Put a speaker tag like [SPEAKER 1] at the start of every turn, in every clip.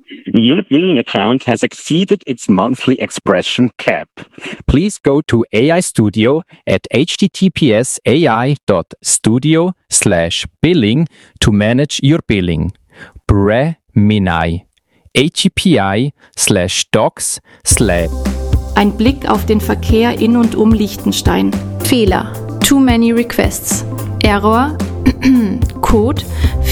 [SPEAKER 1] Your billing account has exceeded its monthly expression cap.
[SPEAKER 2] Please go to AI Studio at https://ai.studio/billing to manage your billing. Minai. HTTPI/docs/
[SPEAKER 3] Ein Blick auf den Verkehr in und um Liechtenstein. Fehler. Too many requests. Error. Code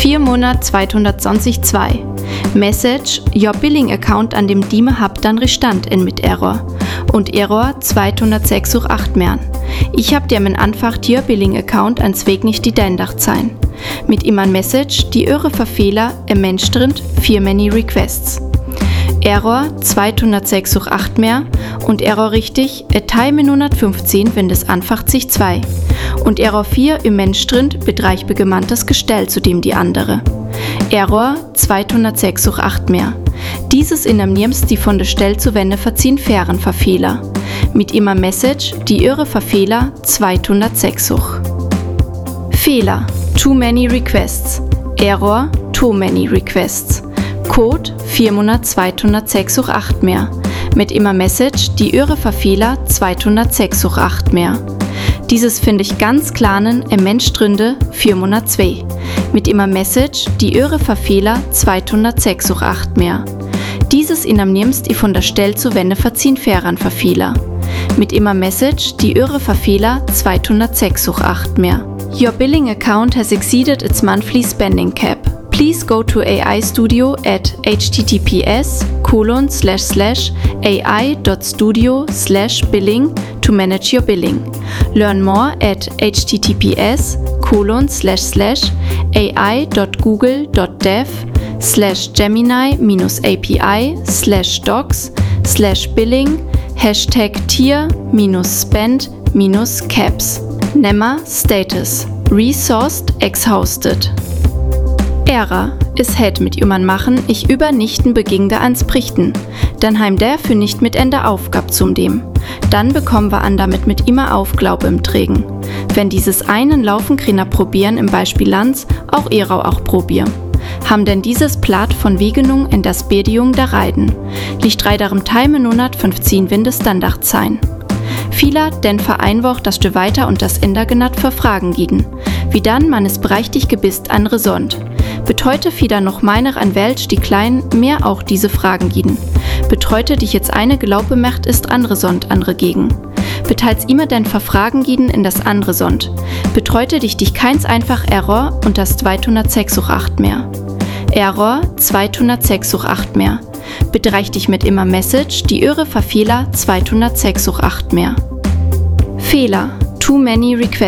[SPEAKER 3] 4 Message. Your billing account an dem Dime habt dann Restand en mit Error. Und Error 268 mehr. Ich hab dir min anfacht your billing account ans Weg nicht die Dendach sein. Mit immer Message, die eure Verfehler Mensch drin 4 many requests. Error 268 mehr und Error richtig Teil 115, wenn das anfacht sich 2. Und Error 4 im Mensch drin betreich begemanntes Gestell zu dem die andere. Error 268 mehr. Dieses in am Niems die von der Stell zu Wende verziehen fairen Verfehler. Mit immer Message, die eure Verfehler 260. Fehler. Too many requests. Error. Too many requests. Code 4 mehr. Mit immer Message, die eure Verfehler 268 mehr. Dieses finde ich ganz klanen Mensch drinde 402. Mit immer Message, die eure Verfehler 268 mehr. Dieses in am nimmst ihr von der Stell zu Wende verziehen fairen Verfehler. Mit immer Message, die eure Verfehler 268 mehr. Your billing account has exceeded its monthly spending cap. Please go to AI Studio at https://ai.studio/billing to manage your billing. Learn more at https://ai.google.dev/gemini-api/docs/billing #tier-spend-caps. Nemmer Status. Resourced exhausted. Error. Es hätt mit jemand machen, ich übernichten beging ans Brichten. Dann heim der für nicht mit Ende Aufgab zum dem. Dann bekommen wir an damit mit immer Aufglaube im Trägen. Wenn dieses einen Laufen Kriner probieren im Beispiel Lanz, auch Erau auch probier. Ham denn dieses Platt von Wegenung in das Bediung der Reiden. Liegt reiderem Time 115 Windestandard sein. Vieler denn vereinwocht das du weiter und das Ender genannt für Fragen gieden. Wie dann man es berechtigt gebisst an Resont. Betreute Fieder noch meiner an Welt die Kleinen mehr auch diese Fragen gieden. Betreute dich jetzt eine Glaube macht ist andere Sond andere gegen. Beteils immer denn verfragen gieden in das andere Sond. Betreute dich keins einfach Error und das 268 mehr. Error 268 mehr. Bedreich dich mit immer Message, die eure Verfehler 268 mehr. Fehler. Too many requests.